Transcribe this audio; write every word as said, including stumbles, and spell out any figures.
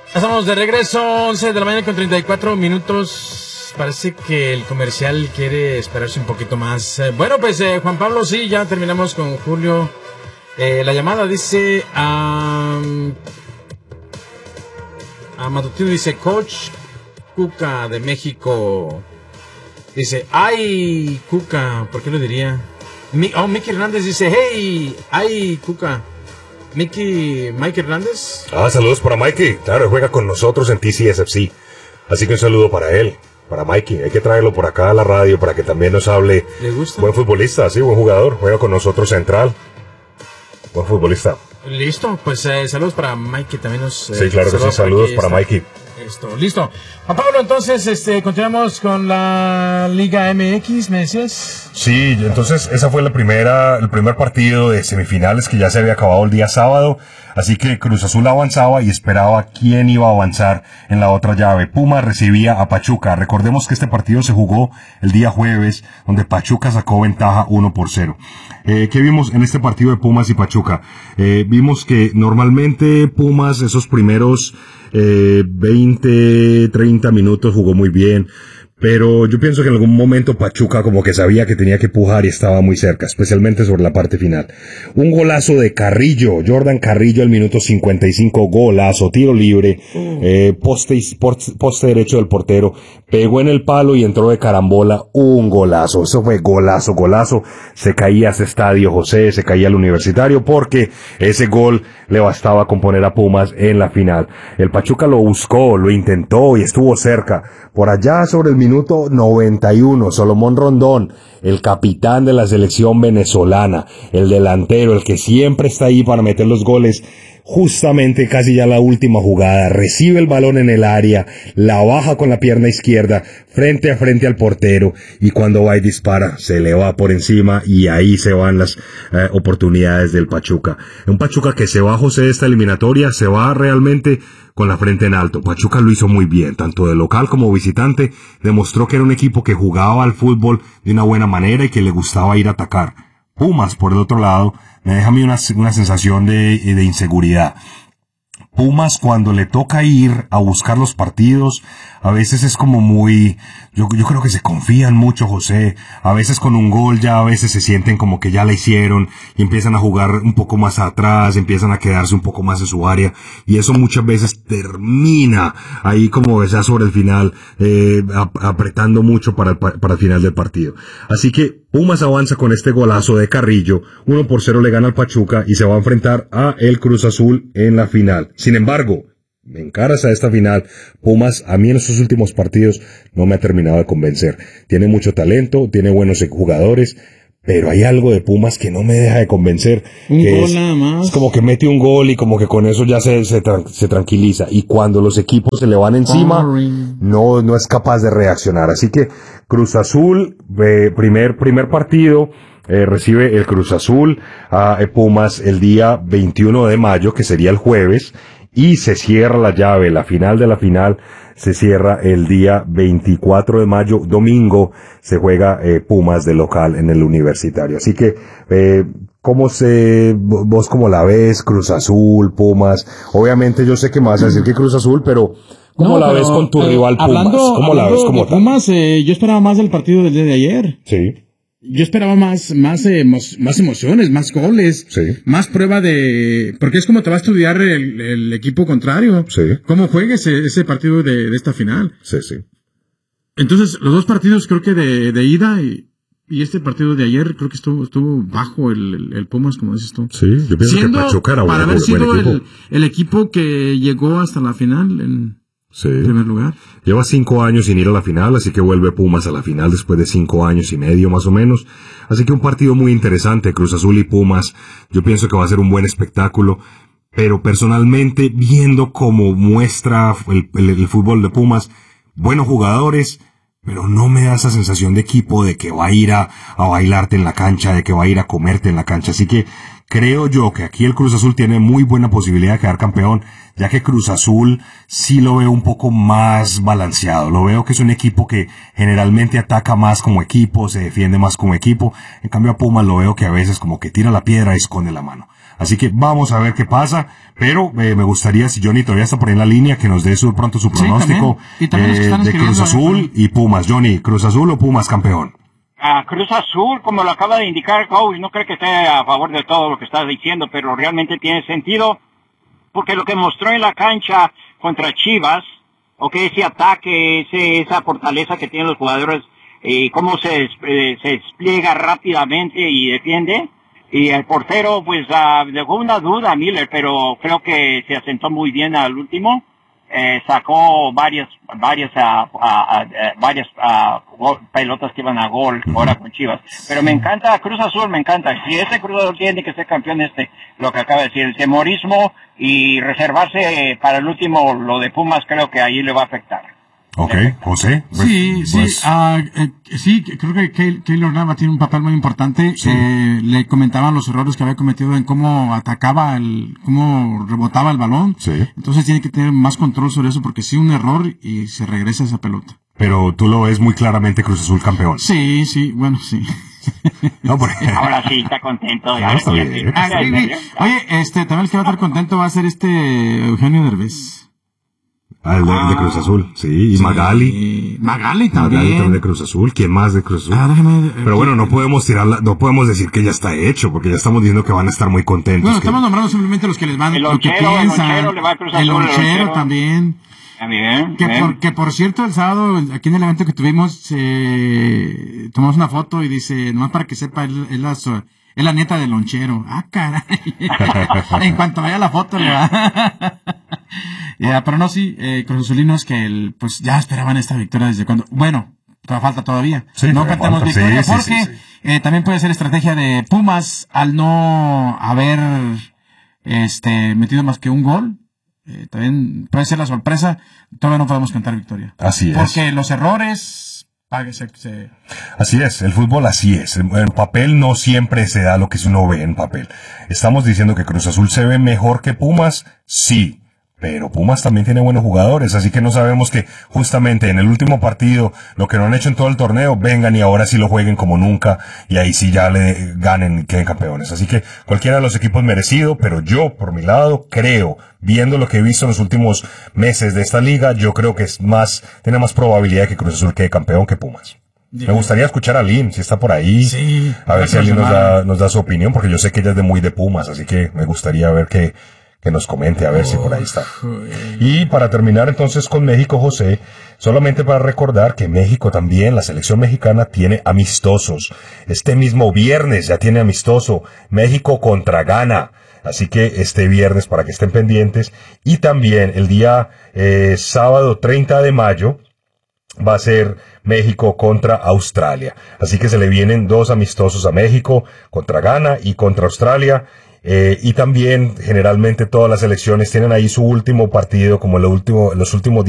Estamos de regreso, once de la mañana con treinta y cuatro minutos. Parece que el comercial quiere esperarse un poquito más. Eh, bueno, pues eh, Juan Pablo, sí, ya terminamos con Julio. Eh, la llamada dice a... Um, a Matutino, dice Coach Cuca de México. Dice, ay, Cuca, ¿por qué lo diría? Mi, oh, Mickey Hernández dice, hey, ay, Cuca. Mickey, Mike Hernández. Ah, saludos para Mikey. Claro, juega con nosotros en T C S F C. Así que un saludo para él, para Mikey. Hay que traerlo por acá a la radio para que también nos hable. ¿Le gusta? Buen futbolista, sí, buen jugador. Juega con nosotros central. Buen futbolista. Listo, pues eh, saludos para Mikey también nos... Eh, sí, claro que sí, saludos para Mikey. Listo, listo. Juan Pablo, entonces, este, continuamos con la Liga M X, ¿me decías? Sí, entonces esa fue la primera, el primer partido de semifinales que ya se había acabado el día sábado, así que Cruz Azul avanzaba y esperaba quién iba a avanzar en la otra llave. Pumas recibía a Pachuca. Recordemos que este partido se jugó el día jueves, donde Pachuca sacó ventaja uno por cero. Eh, ¿Qué vimos en este partido de Pumas y Pachuca? Eh, vimos que normalmente Pumas esos primeros eh, veinte, treinta minutos jugó muy bien, pero yo pienso que en algún momento Pachuca como que sabía que tenía que pujar y estaba muy cerca, especialmente sobre la parte final. Un golazo de Carrillo, Jordan Carrillo al minuto cincuenta y cinco, golazo, tiro libre, eh, poste, poste, poste derecho del portero, pegó en el palo y entró de carambola, un golazo, eso fue golazo, golazo, se caía ese estadio José, se caía el Universitario, porque ese gol le bastaba con poner a Pumas en la final. El Pachuca lo buscó, lo intentó y estuvo cerca. Por allá sobre el minuto noventa y uno, Salomón Rondón, el capitán de la selección venezolana, el delantero, el que siempre está ahí para meter los goles, justamente casi ya la última jugada, recibe el balón en el área, la baja con la pierna izquierda, frente a frente al portero, y cuando va y dispara, se le va por encima, y ahí se van las eh, oportunidades del Pachuca. Un Pachuca que se va, José, de esta eliminatoria, se va realmente con la frente en alto. Pachuca lo hizo muy bien, tanto de local como visitante, demostró que era un equipo que jugaba al fútbol de una buena manera y que le gustaba ir a atacar. Pumas, por el otro lado, me deja a mí una, una sensación de, de inseguridad. Pumas, cuando le toca ir a buscar los partidos, a veces es como muy, yo, yo creo que se confían mucho, José, a veces con un gol ya a veces se sienten como que ya la hicieron y empiezan a jugar un poco más atrás, empiezan a quedarse un poco más en su área, y eso muchas veces termina ahí como ya sobre el final, eh, ap- apretando mucho para el, para el final del partido. Así que Pumas avanza con este golazo de Carrillo, uno por cero le gana al Pachuca y se va a enfrentar a el Cruz Azul en la final. Sin embargo, me encaras a esta final, Pumas a mí en estos últimos partidos no me ha terminado de convencer. Tiene mucho talento, tiene buenos jugadores, pero hay algo de Pumas que no me deja de convencer. Un que gol es, nada más. Es como que mete un gol y como que con eso ya se, se, tran- se tranquiliza. Y cuando los equipos se le van encima, no, no es capaz de reaccionar. Así que Cruz Azul, eh, primer, primer partido, eh, recibe el Cruz Azul a eh, Pumas el día veintiuno de mayo, que sería el jueves, y se cierra la llave, la final de la final se cierra el día veinticuatro de mayo, domingo, se juega eh, Pumas de local en el Universitario. Así que, eh, ¿cómo se, vos cómo la ves, Cruz Azul, Pumas? Obviamente yo sé que me vas a decir que Cruz Azul, pero ¿cómo No, la pero, ves con tu eh, rival Pumas? Hablando, ¿Cómo la ves como de tal? Pumas, eh, yo esperaba más del partido del día de ayer. Sí. Yo esperaba más, más, eh, emo- más emociones, más goles, Sí. más prueba de, porque es como te va a estudiar el, el equipo contrario, Sí. cómo juegue ese, ese partido de, de esta final. Sí, sí. Entonces, los dos partidos creo que de, de ida y, y este partido de ayer creo que estuvo, estuvo bajo el, el, el Pumas, como dices tú. Sí, yo pienso Siendo, que Pachuca era para un haber buen sido equipo. el, el equipo que llegó hasta la final en Sí. primer lugar. Lleva cinco años sin ir a la final, así que vuelve Pumas a la final después de cinco años y medio más o menos. Así que un partido muy interesante, Cruz Azul y Pumas. Yo pienso que va a ser un buen espectáculo, pero personalmente, viendo cómo muestra el, el, el fútbol de Pumas, buenos jugadores, pero no me da esa sensación de equipo de que va a ir a, a bailarte en la cancha, de que va a ir a comerte en la cancha. Así que creo yo que aquí el Cruz Azul tiene muy buena posibilidad de quedar campeón, ya que Cruz Azul sí lo veo un poco más balanceado. Lo veo que es un equipo que generalmente ataca más como equipo, se defiende más como equipo. En cambio a Pumas lo veo que a veces como que tira la piedra y esconde la mano. Así que vamos a ver qué pasa, pero eh, me gustaría, si Johnny todavía está por ahí en la línea, que nos dé su, pronto su pronóstico sí, también. Y también eh, de Cruz Azul eh, y Pumas. Johnny, ¿Cruz Azul o Pumas campeón? A Cruz Azul, como lo acaba de indicar Coach, no creo que esté a favor de todo lo que está diciendo, pero realmente tiene sentido, porque lo que mostró en la cancha contra Chivas, o que ese ataque, ese, esa fortaleza que tienen los jugadores, y cómo se, eh, se despliega rápidamente y defiende, y el portero pues uh, dejó una duda a Miller, pero creo que se asentó muy bien al último. Eh, sacó varias varias uh, uh, uh, varias uh, gol, pelotas que iban a gol ahora con Chivas, pero me encanta Cruz Azul, me encanta. Si este Cruz Azul tiene que ser campeón, este lo que acaba de decir, el temorismo y reservarse para el último lo de Pumas, creo que ahí le va a afectar. Ok, José. Sí, sí, pues, uh, eh, sí, creo que Keylor Nava tiene un papel muy importante. Sí. Eh, le comentaban los errores que había cometido en cómo atacaba, el, cómo rebotaba el balón. Sí. Entonces tiene que tener más control sobre eso, porque sí, un error y se regresa esa pelota. Pero tú lo ves muy claramente Cruz Azul campeón. Sí, sí, bueno, sí. No, porque... Ahora sí, está contento. Claro, está bien. Ah, sí, sí. Oye, este, también el que va a estar contento va a ser este Eugenio Derbez. Ah, el de, de Cruz Azul, sí, y sí, Magali. Magali también. Magali también de Cruz Azul. ¿Quién más de Cruz Azul? Ah, déjame, Pero bueno, no podemos tirarla, no podemos decir que ya está hecho, porque ya estamos diciendo que van a estar muy contentos. Bueno, que... estamos nombrando simplemente los que les van, el lo que lonchero, piensan. El lonchero le va a Cruz Azul. El lonchero, el lonchero también. También. Que por, que por cierto, el sábado, aquí en el evento que tuvimos, eh, tomamos una foto y dice, nomás para que sepa, él, él la, es la nieta del lonchero. Ah, caray. En cuanto vea la foto le va. Yeah, pero no, sí, eh, Cruz Azulinos que el, pues ya esperaban esta victoria desde cuando, bueno, falta todavía. Sí, no cantamos victoria sí, porque sí, sí, sí. Eh, también puede ser estrategia de Pumas al no haber este metido más que un gol. Eh, también puede ser la sorpresa. Todavía no podemos cantar victoria. Así es. Porque los errores... Se, se... Así es, el fútbol así es. En, en papel no siempre se da lo que uno ve en papel. Estamos diciendo que Cruz Azul se ve mejor que Pumas, sí. Pero Pumas también tiene buenos jugadores, así que no sabemos que justamente en el último partido, lo que no han hecho en todo el torneo, vengan y ahora sí lo jueguen como nunca, y ahí sí ya le ganen y queden campeones. Así que cualquiera de los equipos merecido, pero yo, por mi lado, creo, viendo lo que he visto en los últimos meses de esta liga, yo creo que es más, tiene más probabilidad de que Cruz Azul quede campeón que Pumas. Me gustaría escuchar a Lynn, si está por ahí, sí, a ver si Lynn nos da, nos da su opinión, porque yo sé que ella es de muy de Pumas, así que me gustaría ver que que nos comente a ver si por ahí está. Y para terminar entonces con México, José, solamente para recordar que México también, la selección mexicana tiene amistosos. Este mismo viernes ya tiene amistoso México contra Ghana. Así que este viernes para que estén pendientes. Y también el día eh, sábado treinta de mayo va a ser México contra Australia. Así que se le vienen dos amistosos a México, contra Ghana y contra Australia. Eh, y también generalmente todas las selecciones tienen ahí su último partido como lo último, los últimos